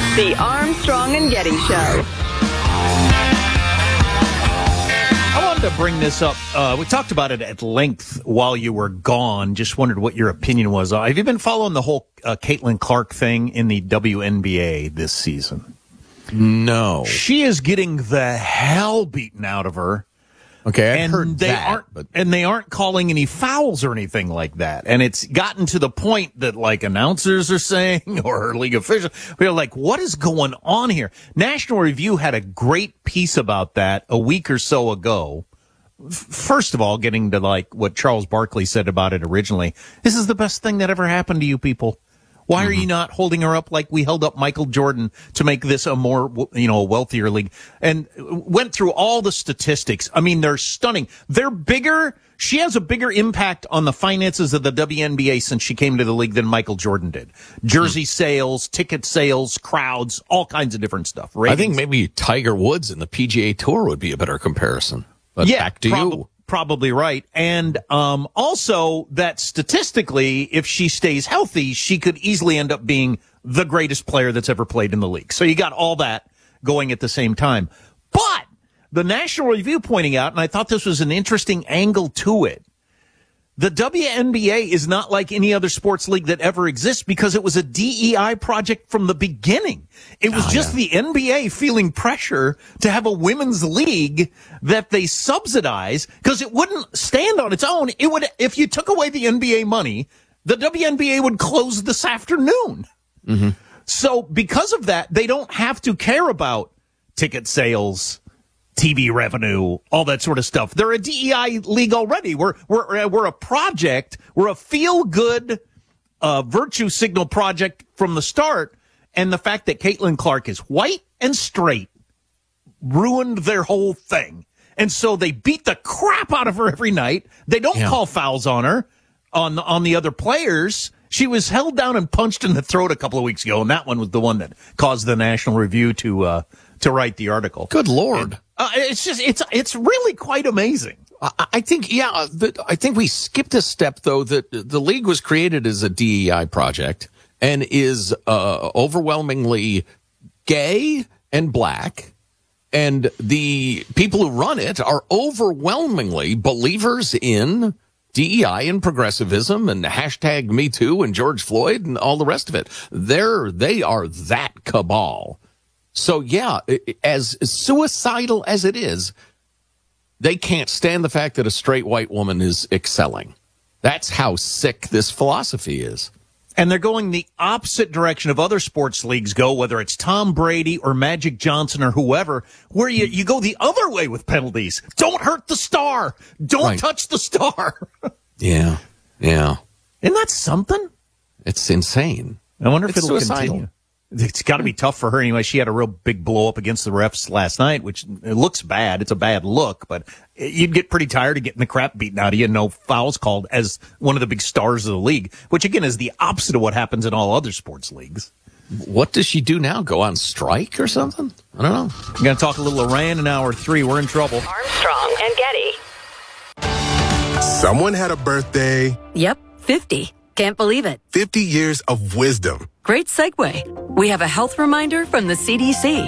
The Armstrong and Getty Show. I wanted to bring this up. We talked about it at length while you were gone. Just wondered what your opinion was. Have you been following the whole Caitlin Clark thing in the WNBA this season? No. She is getting the hell beaten out of her. Okay, I heard that. And they aren't calling any fouls or anything like that. And it's gotten to the point that, like, announcers are saying, or league officials, we're like, what is going on here? National Review had a great piece about that a week or so ago. First of all, getting to, like, what Charles Barkley said about it originally. This is the best thing that ever happened to you people. Why are you not holding her up like we held up Michael Jordan to make this a more, wealthier league? And went through all the statistics. I mean, they're stunning. They're bigger. She has a bigger impact on the finances of the WNBA since she came to the league than Michael Jordan did. Jersey sales, ticket sales, crowds, all kinds of different stuff. Ratings. I think maybe Tiger Woods and the PGA Tour would be a better comparison. But back to you. Probably right. And also that statistically, if she stays healthy, she could easily end up being the greatest player that's ever played in the league. So you got all that going at the same time. But the National Review pointing out, and I thought this was an interesting angle to it, the WNBA is not like any other sports league that ever exists because it was a DEI project from the beginning. It was the NBA feeling pressure to have a women's league that they subsidize because it wouldn't stand on its own. It would, if you took away the NBA money, the WNBA would close this afternoon. Mm-hmm. So because of that, they don't have to care about ticket sales, TV revenue, all that sort of stuff. They're a DEI league already. We're a project. We're a feel-good virtue signal project from the start. And the fact that Caitlin Clark is white and straight ruined their whole thing. And so they beat the crap out of her every night. They don't call fouls on her, on the other players. She was held down and punched in the throat a couple of weeks ago, and that one was the one that caused the National Review to write the article. Good Lord. It's really quite amazing. I think, I think we skipped a step, though, that the league was created as a DEI project and is overwhelmingly gay and black. And the people who run it are overwhelmingly believers in DEI and progressivism and hashtag Me Too and George Floyd and all the rest of it. They are that cabal. So, as suicidal as it is, they can't stand the fact that a straight white woman is excelling. That's how sick this philosophy is. And they're going the opposite direction of other sports leagues go, whether it's Tom Brady or Magic Johnson or whoever, where you go the other way with penalties. Don't hurt the star. Don't touch the star. Yeah. Isn't that something? It's insane. I wonder if it's it'll suicidal. continue. It's got to be tough for her anyway. She had a real big blow up against the refs last night, which it looks bad. It's a bad look, but you'd get pretty tired of getting the crap beaten out of you and no fouls called as one of the big stars of the league, which again is the opposite of what happens in all other sports leagues. What does she do now? Go on strike or something? I don't know. We're going to talk a little Iran in hour 3. We're in trouble. Armstrong and Getty. Someone had a birthday. Yep, 50. Can't believe it. 50 years of wisdom. Great segue. We have a health reminder from the CDC.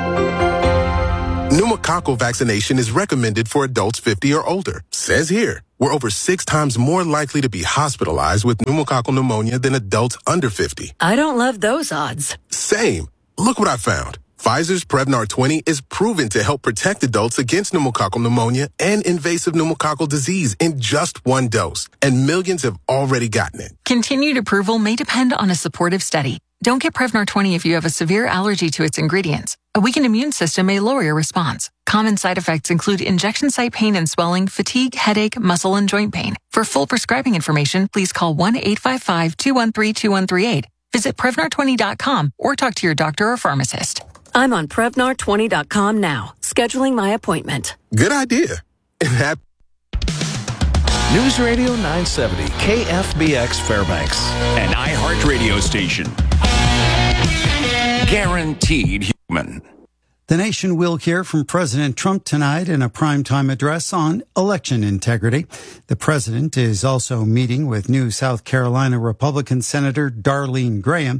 Pneumococcal vaccination is recommended for adults 50 or older. Says here, we're over 6 times more likely to be hospitalized with pneumococcal pneumonia than adults under 50. I don't love those odds. Same. Look what I found. Pfizer's Prevnar 20 is proven to help protect adults against pneumococcal pneumonia and invasive pneumococcal disease in just 1 dose. And millions have already gotten it. Continued approval may depend on a supportive study. Don't get Prevnar 20 if you have a severe allergy to its ingredients. A weakened immune system may lower your response. Common side effects include injection site pain and swelling, fatigue, headache, muscle, and joint pain. For full prescribing information, please call 1-855-213-2138. Visit Prevnar20.com or talk to your doctor or pharmacist. I'm on Prevnar20.com now, scheduling my appointment. Good idea. News Radio 970, KFBX Fairbanks, an iHeartRadio station. Guaranteed human. The nation will hear from President Trump tonight in a primetime address on election integrity. The president is also meeting with new South Carolina Republican Senator Darlene Graham. The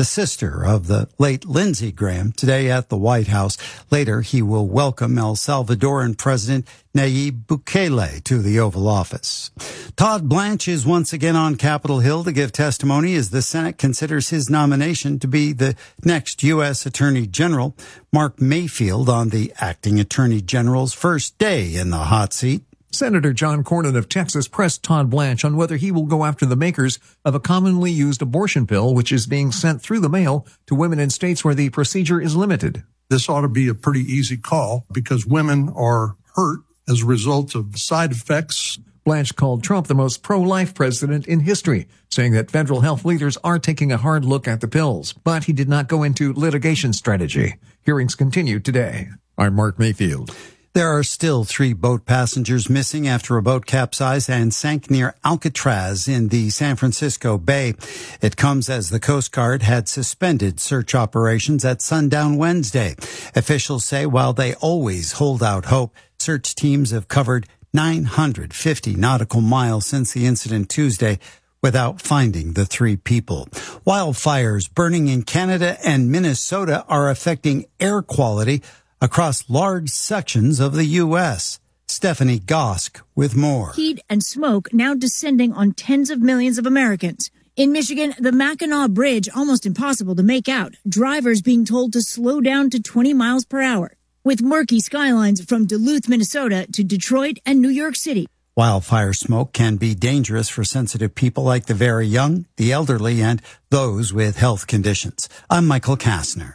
the sister of the late Lindsey Graham, today at the White House. Later, he will welcome El Salvadoran President Nayib Bukele to the Oval Office. Todd Blanche is once again on Capitol Hill to give testimony as the Senate considers his nomination to be the next U.S. Attorney General. Mark Mayfield on the acting Attorney General's first day in the hot seat. Senator John Cornyn of Texas pressed Todd Blanche on whether he will go after the makers of a commonly used abortion pill, which is being sent through the mail to women in states where the procedure is limited. This ought to be a pretty easy call because women are hurt as a result of side effects. Blanche called Trump the most pro-life president in history, saying that federal health leaders are taking a hard look at the pills. But he did not go into litigation strategy. Hearings continue today. I'm Mark Mayfield. There are still 3 boat passengers missing after a boat capsized and sank near Alcatraz in the San Francisco Bay. It comes as the Coast Guard had suspended search operations at sundown Wednesday. Officials say while they always hold out hope, search teams have covered 950 nautical miles since the incident Tuesday without finding the 3 people. Wildfires burning in Canada and Minnesota are affecting air quality across large sections of the U.S. Stephanie Gosk with more. Heat and smoke now descending on tens of millions of Americans. In Michigan, the Mackinac Bridge almost impossible to make out. Drivers being told to slow down to 20 miles per hour. With murky skylines from Duluth, Minnesota to Detroit and New York City. Wildfire smoke can be dangerous for sensitive people like the very young, the elderly, and those with health conditions. I'm Michael Kastner.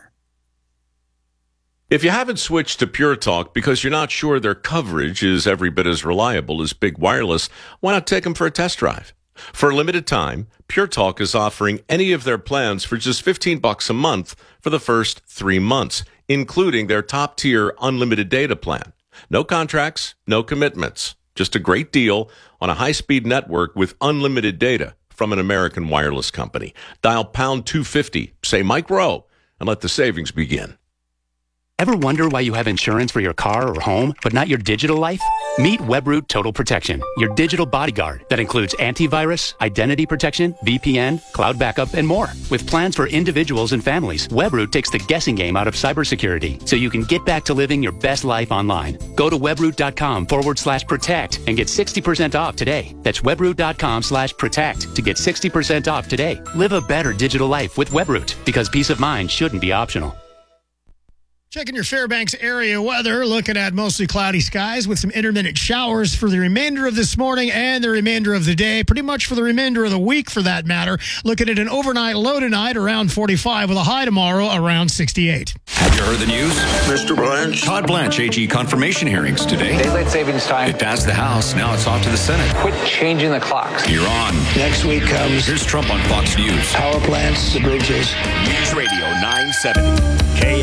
If you haven't switched to Pure Talk because you're not sure their coverage is every bit as reliable as Big Wireless, why not take them for a test drive? For a limited time, Pure Talk is offering any of their plans for just $15 a month for the first 3 months, including their top-tier unlimited data plan. No contracts, no commitments. Just a great deal on a high-speed network with unlimited data from an American wireless company. Dial pound 250, say Mike Rowe, and let the savings begin. Ever wonder why you have insurance for your car or home, but not your digital life? Meet Webroot Total Protection, your digital bodyguard that includes antivirus, identity protection, VPN, cloud backup, and more. With plans for individuals and families, Webroot takes the guessing game out of cybersecurity so you can get back to living your best life online. Go to webroot.com/protect and get 60% off today. That's webroot.com/protect to get 60% off today. Live a better digital life with Webroot because peace of mind shouldn't be optional. Checking your Fairbanks area weather, looking at mostly cloudy skies with some intermittent showers for the remainder of this morning and the remainder of the day, pretty much for the remainder of the week for that matter. Looking at an overnight low tonight around 45 with a high tomorrow around 68. Have you heard the news? Mr. Blanche. Todd Blanche, AG confirmation hearings today. Daylight savings time. It passed the House. Now it's off to the Senate. Quit changing the clocks. You're on. Next week comes. Here's Trump on Fox News. Power plants, the bridges. News Radio 970.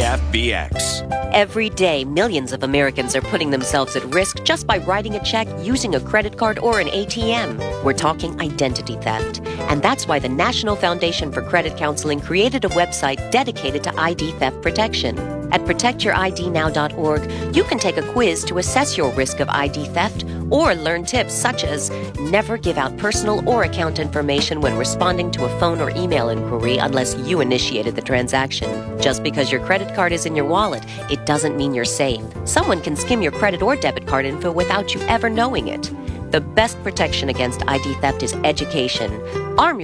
KFBX. Every day, millions of Americans are putting themselves at risk just by writing a check, using a credit card, or an ATM. We're talking identity theft. And that's why the National Foundation for Credit Counseling created a website dedicated to ID theft protection. At protectouridnow.org, you can take a quiz to assess your risk of ID theft or learn tips such as never give out personal or account information when responding to a phone or email inquiry unless you initiated the transaction. Just because your credit card is in your wallet, it doesn't mean you're safe. Someone can skim your credit or debit card info without you ever knowing it. The best protection against ID theft is education. Arm